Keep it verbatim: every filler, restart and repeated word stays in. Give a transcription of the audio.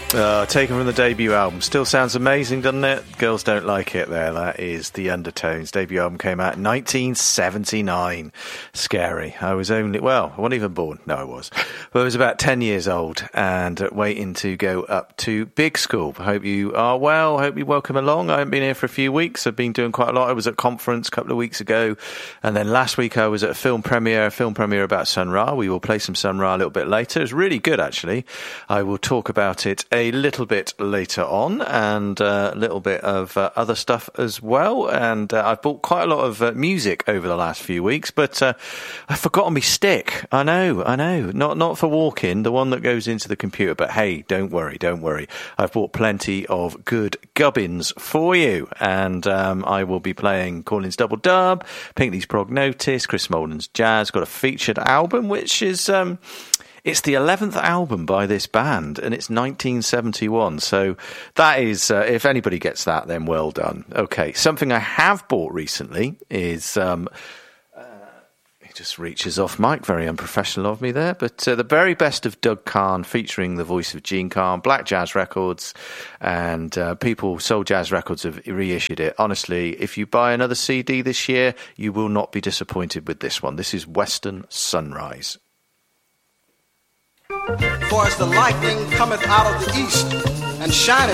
Uh, taken from the debut album. Still sounds amazing, doesn't it? Girls Don't Like It there. That is The Undertones. Debut album came out in nineteen seventy-nine. Scary. I was only, well, I wasn't even born. No, I was. But I was about ten years old and waiting to go up to big school. I hope you are well. I hope you're welcome along. I haven't been here for a few weeks. I've been doing quite a lot. I was at a conference a couple of weeks ago. And then last week I was at a film premiere, a film premiere about Sun Ra. We will play some Sun Ra a little bit later. It was really good, actually. I will talk about it a little bit later on, and uh, a little bit of uh, other stuff as well. And uh, I've bought quite a lot of uh, music over the last few weeks, but uh, I've forgotten my stick. I know, I know. Not not for walking, the one that goes into the computer. But hey, don't worry, don't worry. I've bought plenty of good gubbins for you, and um, I will be playing Callins Double Dub, Pinkley's Prognotis, Chris Smolden's Jazz. Got a featured album, which is um, it's the eleventh album by this band, and it's nineteen seventy-one. So that is, uh, if anybody gets that, then well done. Okay, something I have bought recently is, um, uh, he just reaches off mic, very unprofessional of me there, but uh, the very best of Doug Kahn, featuring the voice of Gene Kahn, Black Jazz Records, and uh, people, Soul Jazz Records have reissued it. Honestly, if you buy another C D this year, you will not be disappointed with this one. This is Western Sunrise. For as the lightning cometh out of the east and shineth